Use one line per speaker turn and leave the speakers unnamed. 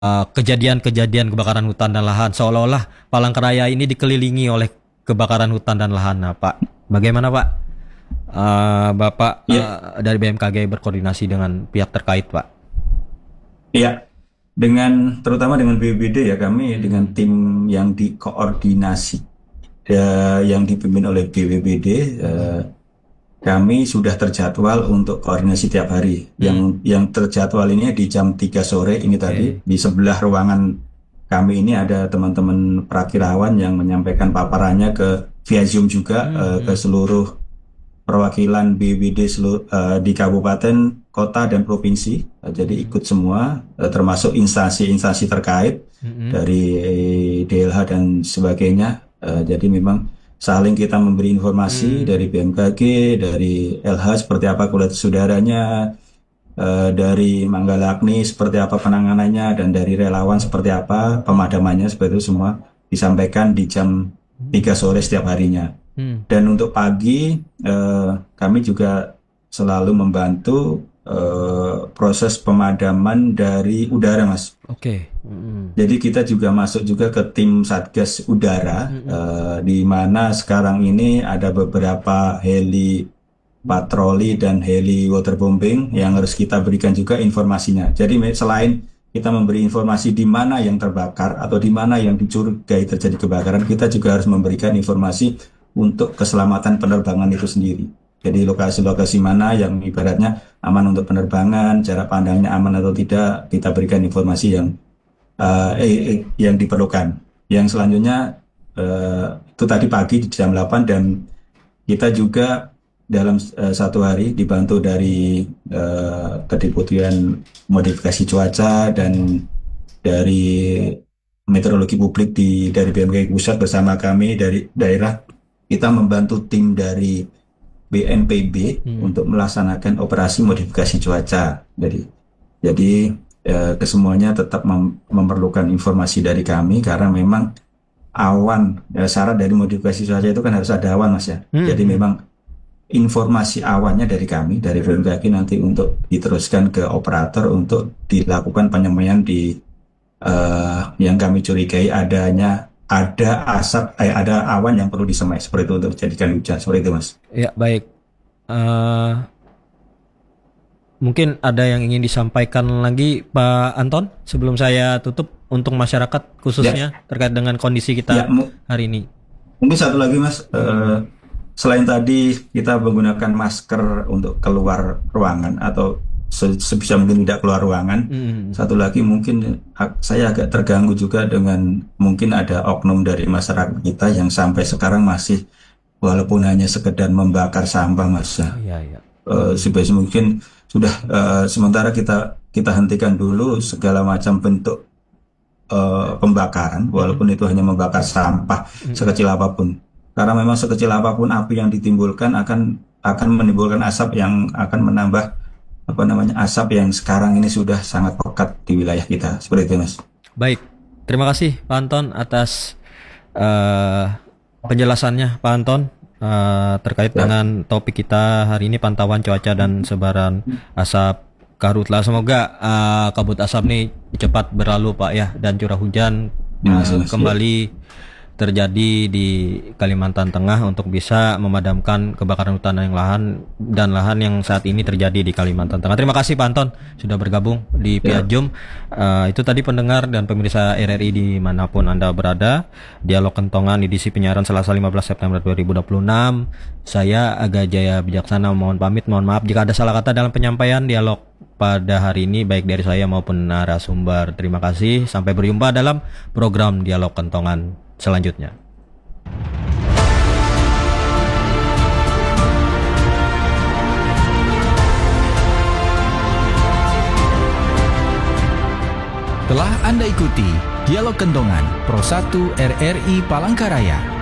kejadian-kejadian kebakaran hutan dan lahan, seolah-olah Palangkaraya ini dikelilingi oleh kebakaran hutan dan lahan. Nah, Pak, bagaimana Pak? Bapak
Iya,
dari BMKG berkoordinasi dengan pihak terkait, Pak.
iya. Terutama dengan BPBD ya, kami dengan
Hmm.
tim yang dikoordinasi, yang dipimpin oleh BPBD, kami sudah terjadwal untuk koordinasi tiap hari.
Hmm.
Yang terjadwal ini di jam 3 sore ini tadi,
Oke.
di sebelah ruangan kami ini ada teman-teman prakirawan yang menyampaikan paparannya via Zoom juga
Hmm.
ke seluruh perwakilan BPBD di kabupaten, kota, dan provinsi. Jadi
Hmm.
ikut semua, termasuk instansi-instansi terkait
Hmm.
dari DLH dan sebagainya. Jadi memang saling kita memberi informasi
Hmm.
dari BMKG, dari LH seperti apa kualitas udaranya, dari Manggala Agni seperti apa penanganannya, dan dari relawan seperti apa pemadamannya, seperti itu semua disampaikan di jam 3 sore setiap harinya.
Hmm.
Dan untuk pagi, kami juga selalu membantu proses pemadaman dari udara, Mas.
Oke. Hmm.
Jadi kita juga masuk juga ke tim Satgas Udara,
Hmm.
di mana sekarang ini ada beberapa heli patroli dan heli waterbombing yang harus kita berikan juga informasinya. Jadi selain kita memberi informasi di mana yang terbakar atau di mana yang dicurigai terjadi kebakaran, kita juga harus memberikan informasi untuk keselamatan penerbangan itu sendiri. Jadi lokasi-lokasi mana yang ibaratnya aman untuk penerbangan, jarak pandangnya aman atau tidak, kita berikan informasi yang diperlukan. Yang selanjutnya, itu tadi pagi di jam 8, dan kita juga dalam satu hari dibantu dari Kedeputian Modifikasi Cuaca dan dari Meteorologi Publik dari BMKG Pusat bersama kami dari daerah. Kita membantu tim dari BNPB
Hmm.
untuk melaksanakan operasi modifikasi cuaca. Jadi kesemuanya tetap memerlukan informasi dari kami, karena memang awan, syarat dari modifikasi cuaca itu kan harus ada awan, Mas, ya.
Hmm.
Jadi memang informasi awannya dari kami, dari BMKG, nanti untuk diteruskan ke operator untuk dilakukan penyemaian di yang kami curigai ada awan yang perlu disemai seperti itu untuk dijadikan hujan, seperti itu, Mas.
Ya, baik. Eh, Mungkin ada yang ingin disampaikan lagi, Pak Anton, sebelum saya tutup untuk masyarakat
Ya,
khususnya terkait dengan kondisi
ya,
kita hari ini.
mungkin satu lagi, Mas. Selain tadi kita menggunakan masker untuk keluar ruangan atau sebisa mungkin tidak keluar ruangan,
Hmm.
satu lagi mungkin saya agak terganggu juga dengan mungkin ada oknum dari masyarakat kita yang sampai sekarang masih, walaupun hanya sekedar membakar sampah, Mas.
Oh, iya, iya.
Sebisa mungkin sudah, sementara kita hentikan dulu segala macam bentuk pembakaran,
Hmm.
walaupun itu hanya membakar sampah
Hmm.
sekecil apapun. Karena memang sekecil apapun api yang ditimbulkan akan menimbulkan asap yang akan menambah apa namanya asap yang sekarang ini sudah sangat pekat di wilayah kita. Seperti itu, Mas.
Baik, terima kasih Pak Anton atas eh, penjelasannya, Pak Anton, terkait
Ya,
dengan topik kita hari ini, pantauan cuaca dan sebaran asap karhutla. Semoga kabut asap ini cepat berlalu, Pak, ya, dan curah hujan
terima kasih, Mas. Ya.
kembali terjadi di Kalimantan Tengah untuk bisa memadamkan kebakaran hutan dan lahan yang saat ini terjadi di Kalimantan Tengah. Terima kasih Pak Anton sudah bergabung di
Ya.
Piajum. Itu tadi pendengar dan pemirsa RRI dimanapun Anda berada. Dialog Kentongan edisi penyiaran Selasa 15 September 2026. Saya Aga Jaya Bijaksana mohon pamit, mohon maaf jika ada salah kata dalam penyampaian dialog pada hari ini baik dari saya maupun narasumber. Terima kasih. Sampai berjumpa dalam program Dialog Kentongan selanjutnya.
Telah Anda ikuti Dialog Kentongan Pro 1 RRI Palangkaraya.